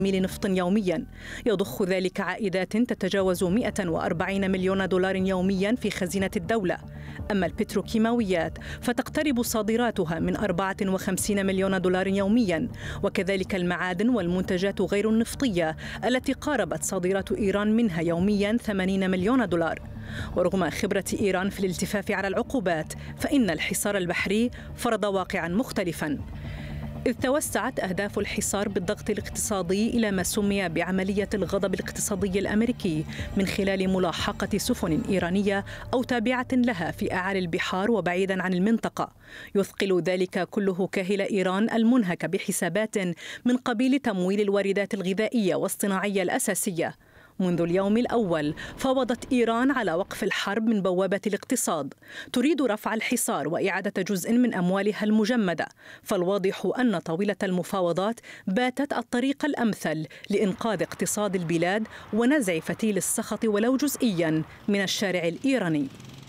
نفط يوميا، يضخ ذلك عائدات تتجاوز 140 مليون دولار يوميا في خزينة الدولة. أما البتروكيماويات فتقترب صادراتها من 54 مليون دولار يوميا، وكذلك المعادن والمنتجات غير النفطية التي قاربت صادرات إيران منها يوميا 80 مليون دولار. ورغم خبرة إيران في الالتفاف على العقوبات، فإن الحصار البحري فرض واقعا مختلفا، إذ توسعت أهداف الحصار بالضغط الاقتصادي إلى ما سمي بعملية الغضب الاقتصادي الأمريكي من خلال ملاحقة سفن إيرانية أو تابعة لها في أعالي البحار وبعيدا عن المنطقة، يثقل ذلك كله كاهل إيران المنهك بحسابات من قبيل تمويل الواردات الغذائية والصناعية الأساسية. منذ اليوم الأول فاوضت إيران على وقف الحرب من بوابة الاقتصاد، تريد رفع الحصار وإعادة جزء من أموالها المجمدة، فالواضح أن طاولة المفاوضات باتت الطريق الأمثل لإنقاذ اقتصاد البلاد ونزع فتيل السخط ولو جزئيا من الشارع الإيراني.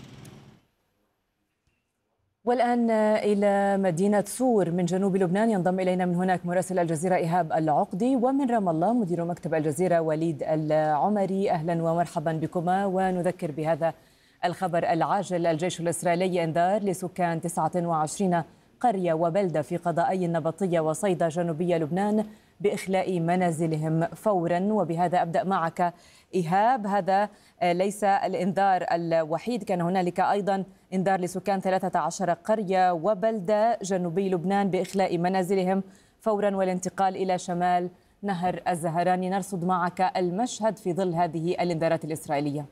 والآن إلى مدينة صور من جنوب لبنان، ينضم إلينا من هناك مراسل الجزيرة إيهاب العقدي، ومن رام الله مدير مكتب الجزيرة وليد العمري. أهلا ومرحبا بكما. ونذكر بهذا الخبر العاجل: الجيش الإسرائيلي انذار لسكان 29 قرية وبلدة في قضائي النبطية وصيدا جنوبية لبنان بإخلاء منازلهم فورا. وبهذا أبدأ معك إيهاب. هذا ليس الإنذار الوحيد، كان هنالك أيضا إنذار لسكان 13 قرية وبلدة جنوبي لبنان بإخلاء منازلهم فورا والانتقال إلى شمال نهر الزهراني. نرصد معك المشهد في ظل هذه الإنذارات الإسرائيلية.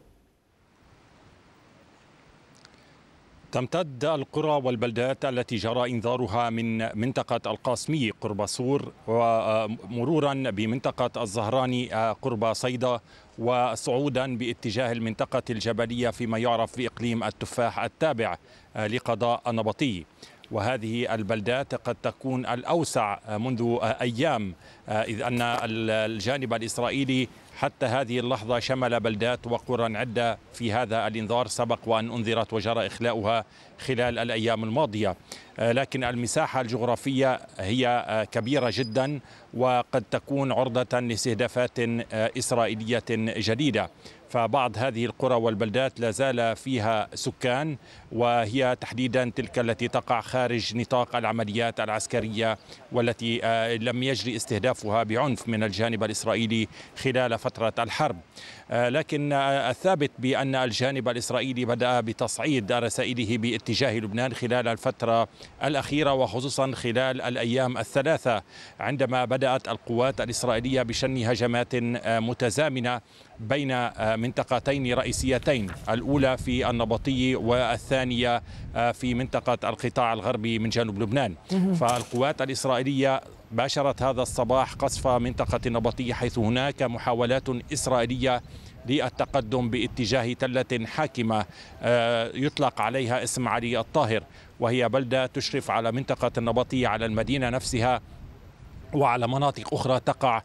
تمتد القرى والبلدات التي جرى إنذارها من منطقة القاسمي قرب صور ومرورا بمنطقة الزهراني قرب صيدا وصعودا باتجاه المنطقة الجبلية فيما يعرف بإقليم التفاح التابع لقضاء النبطي. وهذه البلدات قد تكون الأوسع منذ أيام، إذ أن الجانب الإسرائيلي حتى هذه اللحظة شمل بلدات وقرى عدة في هذا الإنذار، سبق وأن أنذرت وجرى إخلاؤها خلال الأيام الماضية، لكن المساحة الجغرافية هي كبيرة جدا وقد تكون عرضة لاستهدافات إسرائيلية جديدة. فبعض هذه القرى والبلدات لا زال فيها سكان، وهي تحديدا تلك التي تقع خارج نطاق العمليات العسكرية والتي لم يجري استهدافها بعنف من الجانب الإسرائيلي خلال فترة الحرب. لكن الثابت بأن الجانب الإسرائيلي بدأ بتصعيد رسائله باتجاه لبنان خلال الفترة الأخيرة، وخصوصا خلال الأيام الثلاثة عندما بدأت القوات الإسرائيلية بشن هجمات متزامنة بين منطقتين رئيسيتين، الأولى في النبطي والثانية في منطقة القطاع الغربي من جنوب لبنان. فالقوات الإسرائيلية باشرت هذا الصباح قصف منطقة النبطي، حيث هناك محاولات إسرائيلية للتقدم باتجاه تلة حاكمة يطلق عليها اسم علي الطاهر، وهي بلدة تشرف على منطقة النبطي على المدينة نفسها وعلى مناطق أخرى تقع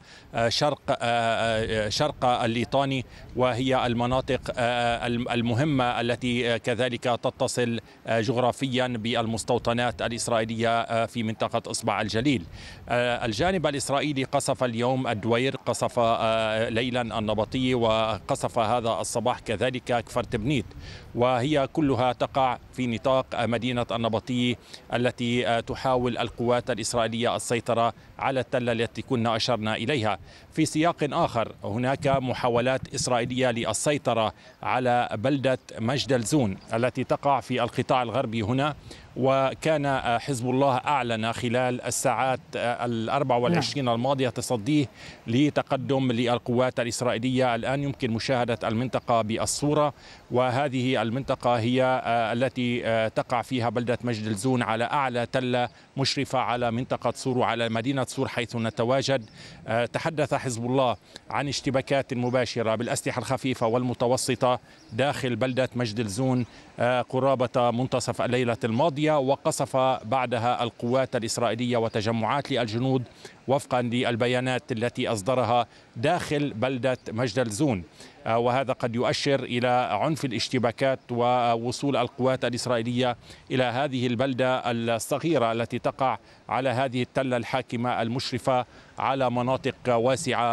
شرق الليطاني، وهي المناطق المهمة التي كذلك تتصل جغرافيا بالمستوطنات الإسرائيلية في منطقة إصبع الجليل. الجانب الإسرائيلي قصف اليوم الدوير، قصف ليلا النبطي، وقصف هذا الصباح كذلك كفر تبنيت، وهي كلها تقع في نطاق مدينة النبطي التي تحاول القوات الإسرائيلية السيطرة على التلة التي كنا أشرنا إليها. في سياق آخر هناك محاولات إسرائيلية للسيطرة على بلدة مجدلزون التي تقع في القطاع الغربي هنا، وكان حزب الله أعلن خلال الساعات 24 الماضية تصديه لتقدم للقوات الإسرائيلية. الآن يمكن مشاهدة المنطقة بالصورة، وهذه المنطقة هي التي تقع فيها بلدة مجدلزون على أعلى تلة مشرفة على منطقة صور وعلى مدينة صور حيث نتواجد. تحدث حزب الله عن اشتباكات مباشرة بالأسلحة الخفيفة والمتوسطة داخل بلدة مجدلزون قرابة منتصف الليلة الماضية، وقصف بعدها القوات الإسرائيلية وتجمعات للجنود وفقا للبيانات التي أصدرها داخل بلدة مجدلزون. وهذا قد يؤشر إلى عنف الاشتباكات ووصول القوات الإسرائيلية إلى هذه البلدة الصغيرة التي تقع على هذه التلة الحاكمة المشرفة على مناطق واسعة